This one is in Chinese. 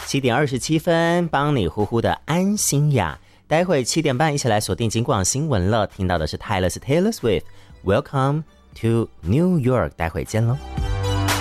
7点27分，帮你呼呼的安心呀。待会7点半一起来锁定警广新闻了，听到的是泰勒斯 Taylor Swift Welcome to New York， 待会见咯。